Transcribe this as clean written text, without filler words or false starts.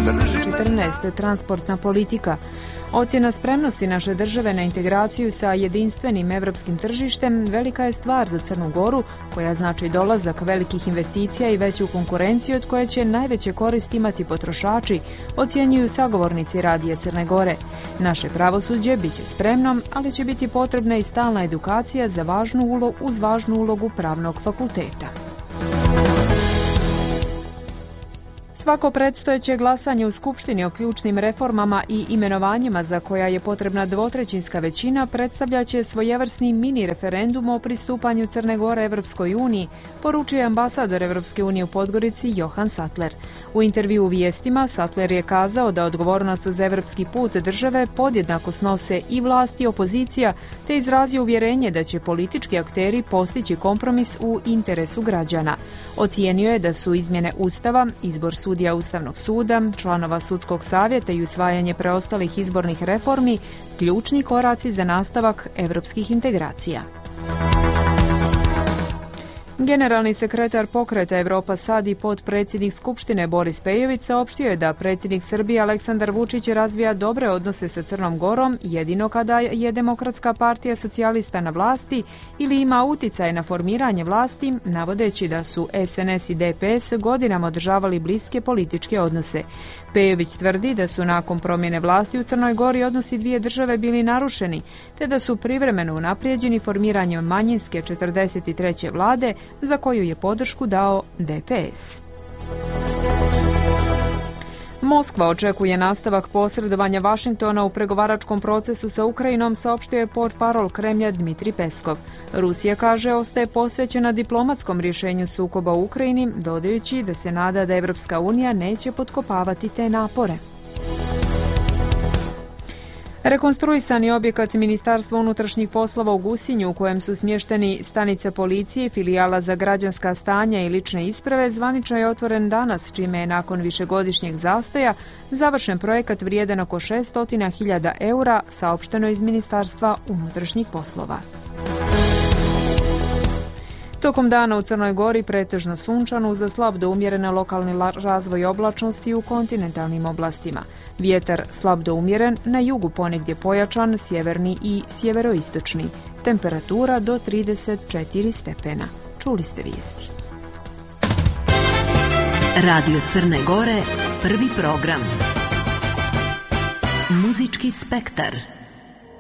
14. Transportna politika. Ocjena spremnosti naše države na integraciju sa jedinstvenim evropskim tržištem velika je stvar za Crnu Goru, koja znači dolazak velikih investicija i veću konkurenciju od koje će najveće koristi imati potrošači, ocjenjuju sagovornici Radija Crne Gore. Naše pravosuđe biće spremno, ali će biti potrebna i stalna edukacija uz važnu ulogu pravnog fakulteta. Svako predstojeće glasanje u Skupštini o ključnim reformama i imenovanjima za koja je potrebna dvotrećinska većina predstavljaće svojevrsni mini referendum o pristupanju Crne Gore Evropskoj uniji, poručuje ambasador Evropske unije u Podgorici Johan Sattler. U intervju u Vijestima Sattler je kazao da odgovornost za evropski put države podjednako snose i vlast i opozicija, te izrazio uvjerenje da će politički akteri postići kompromis u interesu građana. Ocijenio je da su izmjene Ustava, izbor sudija Ustavnog suda, članova Sudskog savjeta i usvajanje preostalih izbornih reformi ključni koraci za nastavak evropskih integracija. Generalni sekretar Pokreta Evropa Sad i potpredsjednik Skupštine Boris Pejović saopštio je da predsjednik Srbije Aleksandar Vučić razvija dobre odnose sa Crnom Gorom jedino kada je Demokratska partija socijalista na vlasti ili ima uticaj na formiranje vlasti, navodeći da su SNS i DPS godinama održavali bliske političke odnose. Pejović tvrdi da su nakon promjene vlasti u Crnoj Gori odnosi dvije države bili narušeni, te da su privremeno unaprijeđeni formiranjem manjinske 43. vlade, za koju je podršku dao DPS. Moskva očekuje nastavak posredovanja Vašingtona u pregovaračkom procesu sa Ukrajinom, saopštio je portparol Kremlja Dmitrij Peskov. Rusija, kaže, ostaje posvećena diplomatskom rješenju sukoba u Ukrajini, dodajući da se nada da Evropska unija neće potkopavati te napore. Rekonstruisani objekat Ministarstva unutrašnjih poslova u Gusinju, u kojem su smješteni stanica policije, filijala za građanska stanja i lične isprave, zvanično je otvoren danas, čime je nakon višegodišnjeg zastoja završen projekat vrijedan oko 600.000 eura, saopšteno iz Ministarstva unutrašnjih poslova. Tokom dana u Crnoj Gori pretežno sunčano uz slab do umjeren lokalni razvoj oblačnosti u kontinentalnim oblastima. Vjetar slab do umjeren, na jugu ponegdje pojačan, sjeverni i sjeveroistočni. Temperatura do 34 stepena. Čuli ste vijesti. Radio Crne Gore, prvi program. Muzički spektar.